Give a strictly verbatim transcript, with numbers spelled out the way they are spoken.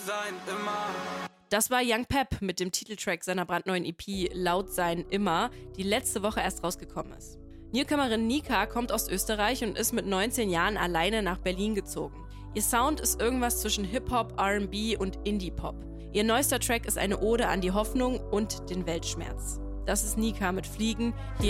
Sein immer. Das war Young Pep mit dem Titeltrack seiner brandneuen E P Laut sein immer, die letzte Woche erst rausgekommen ist. Newcomerin Nika kommt aus Österreich und ist mit neunzehn Jahren alleine nach Berlin gezogen. Ihr Sound ist irgendwas zwischen Hip-Hop, R and B und Indie-Pop. Ihr neuester Track ist eine Ode an die Hoffnung und den Weltschmerz. Das ist Nika mit Fliegen, hier